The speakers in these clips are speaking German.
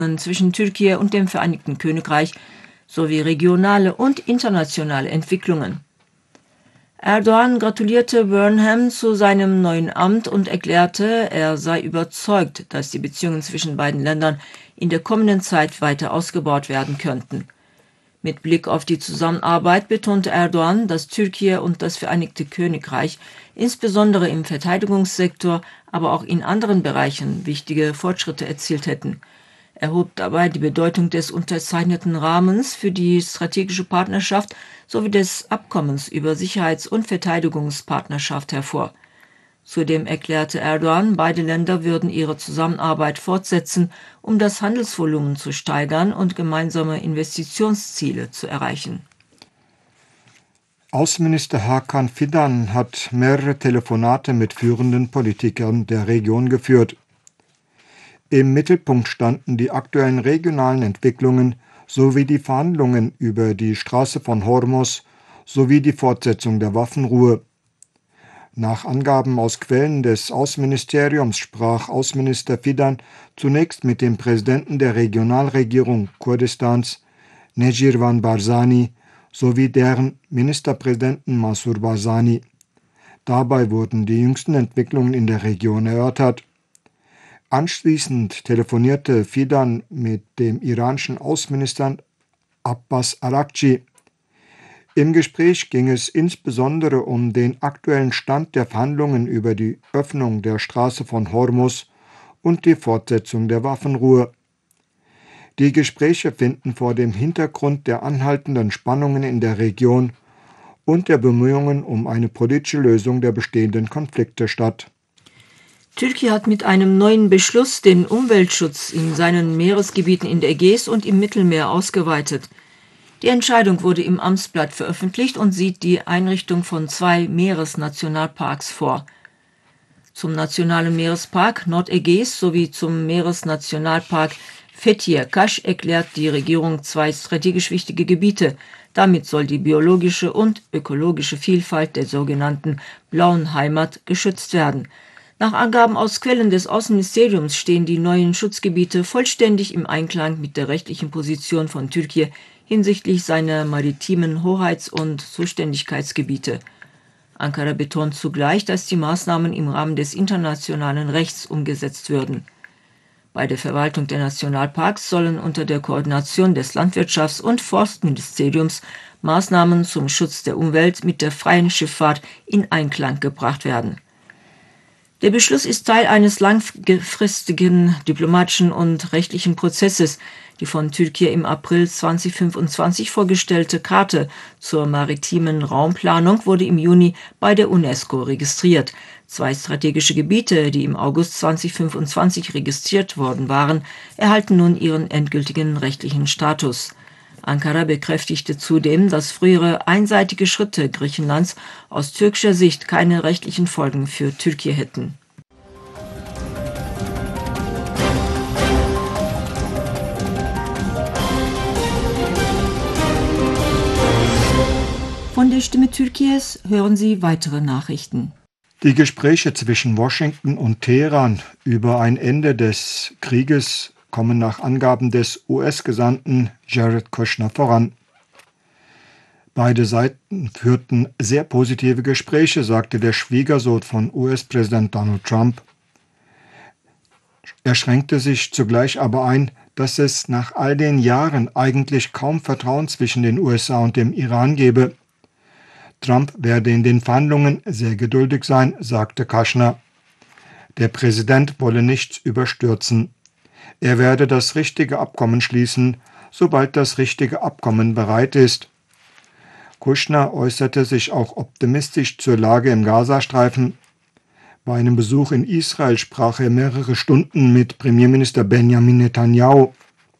zwischen Türkei und dem Vereinigten Königreich sowie regionale und internationale Entwicklungen. Erdogan gratulierte Burnham zu seinem neuen Amt und erklärte, er sei überzeugt, dass die Beziehungen zwischen beiden Ländern in der kommenden Zeit weiter ausgebaut werden könnten. Mit Blick auf die Zusammenarbeit betonte Erdogan, dass Türkei und das Vereinigte Königreich insbesondere im Verteidigungssektor, aber auch in anderen Bereichen wichtige Fortschritte erzielt hätten. Er hob dabei die Bedeutung des unterzeichneten Rahmens für die strategische Partnerschaft sowie des Abkommens über Sicherheits- und Verteidigungspartnerschaft hervor. Zudem erklärte Erdogan, beide Länder würden ihre Zusammenarbeit fortsetzen, um das Handelsvolumen zu steigern und gemeinsame Investitionsziele zu erreichen. Außenminister Hakan Fidan hat mehrere Telefonate mit führenden Politikern der Region geführt. Im Mittelpunkt standen die aktuellen regionalen Entwicklungen sowie die Verhandlungen über die Straße von Hormuz sowie die Fortsetzung der Waffenruhe. Nach Angaben aus Quellen des Außenministeriums sprach Außenminister Fidan zunächst mit dem Präsidenten der Regionalregierung Kurdistans, Nejirvan Barzani, sowie deren Ministerpräsidenten Masur Barzani. Dabei wurden die jüngsten Entwicklungen in der Region erörtert. Anschließend telefonierte Fidan mit dem iranischen Außenminister Abbas Araghchi. Im Gespräch ging es insbesondere um den aktuellen Stand der Verhandlungen über die Öffnung der Straße von Hormuz und die Fortsetzung der Waffenruhe. Die Gespräche finden vor dem Hintergrund der anhaltenden Spannungen in der Region und der Bemühungen um eine politische Lösung der bestehenden Konflikte statt. Türkei hat mit einem neuen Beschluss den Umweltschutz in seinen Meeresgebieten in der Ägäis und im Mittelmeer ausgeweitet. Die Entscheidung wurde im Amtsblatt veröffentlicht und sieht die Einrichtung von 2 Meeresnationalparks vor. Zum Nationalen Meerespark Nordägäis sowie zum Meeresnationalpark Fethiye-Kaş erklärt die Regierung 2 strategisch wichtige Gebiete. Damit soll die biologische und ökologische Vielfalt der sogenannten Blauen Heimat geschützt werden. Nach Angaben aus Quellen des Außenministeriums stehen die neuen Schutzgebiete vollständig im Einklang mit der rechtlichen Position von Türkei hinsichtlich seiner maritimen Hoheits- und Zuständigkeitsgebiete. Ankara betont zugleich, dass die Maßnahmen im Rahmen des internationalen Rechts umgesetzt würden. Bei der Verwaltung der Nationalparks sollen unter der Koordination des Landwirtschafts- und Forstministeriums Maßnahmen zum Schutz der Umwelt mit der freien Schifffahrt in Einklang gebracht werden. Der Beschluss ist Teil eines langfristigen diplomatischen und rechtlichen Prozesses. Die von Türkei im April 2025 vorgestellte Karte zur maritimen Raumplanung wurde im Juni bei der UNESCO registriert. 2 strategische Gebiete, die im August 2025 registriert worden waren, erhalten nun ihren endgültigen rechtlichen Status. Ankara bekräftigte zudem, dass frühere einseitige Schritte Griechenlands aus türkischer Sicht keine rechtlichen Folgen für Türkei hätten. Von der Stimme Türkies hören Sie weitere Nachrichten. Die Gespräche zwischen Washington und Teheran über ein Ende des Krieges kommen nach Angaben des US-Gesandten Jared Kushner voran. Beide Seiten führten sehr positive Gespräche, sagte der Schwiegersohn von US-Präsident Donald Trump. Er schränkte sich zugleich aber ein, dass es nach all den Jahren eigentlich kaum Vertrauen zwischen den USA und dem Iran gebe. Trump werde in den Verhandlungen sehr geduldig sein, sagte Kushner. Der Präsident wolle nichts überstürzen. Er werde das richtige Abkommen schließen, sobald das richtige Abkommen bereit ist. Kushner äußerte sich auch optimistisch zur Lage im Gazastreifen. Bei einem Besuch in Israel sprach er mehrere Stunden mit Premierminister Benjamin Netanyahu.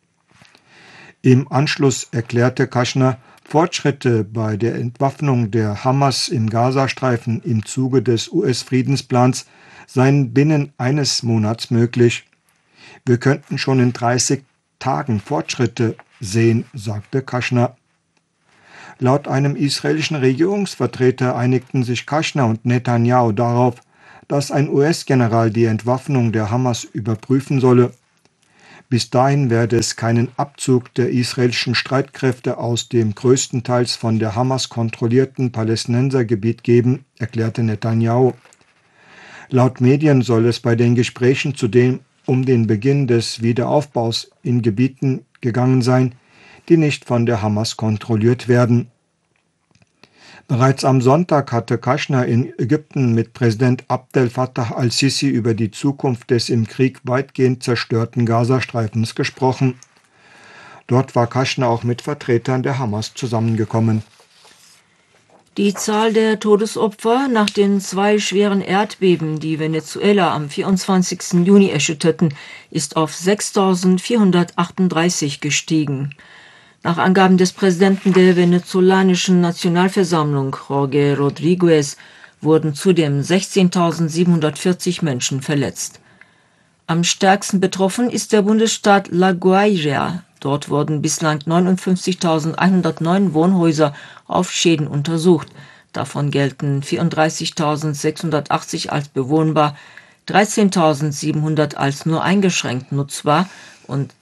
Im Anschluss erklärte Kushner, Fortschritte bei der Entwaffnung der Hamas im Gazastreifen im Zuge des US-Friedensplans seien binnen eines Monats möglich. Wir könnten schon in 30 Tagen Fortschritte sehen, sagte Kushner. Laut einem israelischen Regierungsvertreter einigten sich Kushner und Netanyahu darauf, dass ein US-General die Entwaffnung der Hamas überprüfen solle. Bis dahin werde es keinen Abzug der israelischen Streitkräfte aus dem größtenteils von der Hamas kontrollierten Palästinensergebiet geben, erklärte Netanyahu. Laut Medien soll es bei den Gesprächen zudem um den Beginn des Wiederaufbaus in Gebieten gegangen sein, die nicht von der Hamas kontrolliert werden. Bereits am Sonntag hatte Kushner in Ägypten mit Präsident Abdel Fattah al-Sisi über die Zukunft des im Krieg weitgehend zerstörten Gazastreifens gesprochen. Dort war Kushner auch mit Vertretern der Hamas zusammengekommen. Die Zahl der Todesopfer nach den 2 schweren Erdbeben, die Venezuela am 24. Juni erschütterten, ist auf 6.438 gestiegen. Nach Angaben des Präsidenten der venezolanischen Nationalversammlung, Jorge Rodríguez, wurden zudem 16.740 Menschen verletzt. Am stärksten betroffen ist der Bundesstaat La Guaira. Dort wurden bislang 59.109 Wohnhäuser auf Schäden untersucht. Davon gelten 34.680 als bewohnbar, 13.700 als nur eingeschränkt nutzbar und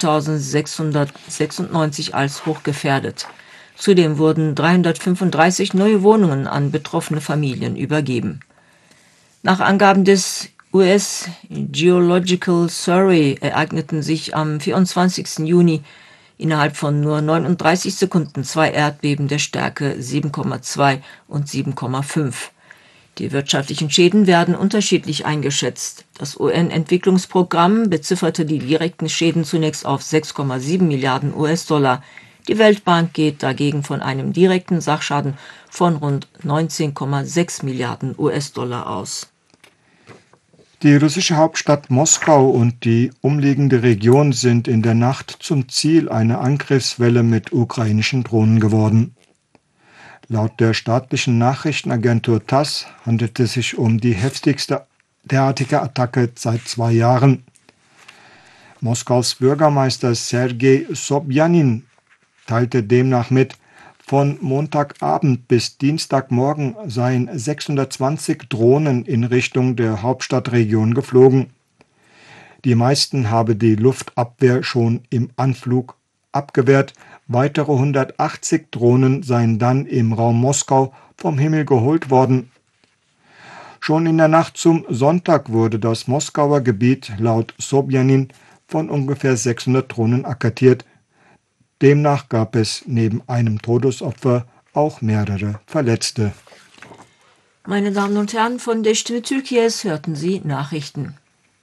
10.696 als hochgefährdet. Zudem wurden 335 neue Wohnungen an betroffene Familien übergeben. Nach Angaben des US Geological Survey ereigneten sich am 24. Juni innerhalb von nur 39 Sekunden 2 Erdbeben der Stärke 7,2 und 7,5. Die wirtschaftlichen Schäden werden unterschiedlich eingeschätzt. Das UN-Entwicklungsprogramm bezifferte die direkten Schäden zunächst auf 6,7 Milliarden US-Dollar. Die Weltbank geht dagegen von einem direkten Sachschaden von rund 19,6 Milliarden US-Dollar aus. Die russische Hauptstadt Moskau und die umliegende Region sind in der Nacht zum Ziel einer Angriffswelle mit ukrainischen Drohnen geworden. Laut der staatlichen Nachrichtenagentur TASS handelt es sich um die heftigste derartige Attacke seit 2 Jahren. Moskaus Bürgermeister Sergei Sobjanin teilte demnach mit, von Montagabend bis Dienstagmorgen seien 620 Drohnen in Richtung der Hauptstadtregion geflogen. Die meisten habe die Luftabwehr schon im Anflug abgewehrt. Weitere 180 Drohnen seien dann im Raum Moskau vom Himmel geholt worden. Schon in der Nacht zum Sonntag wurde das Moskauer Gebiet laut Sobjanin von ungefähr 600 Drohnen attackiert. Demnach gab es neben einem Todesopfer auch mehrere Verletzte. Meine Damen und Herren, von der Stimme Türkiye's hörten Sie Nachrichten.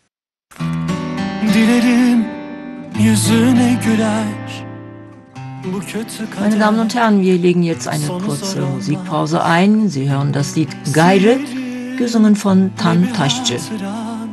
Meine Damen und Herren, wir legen jetzt eine kurze Musikpause ein. Sie hören das Lied Gayrı, gesungen von Tan Taşçı.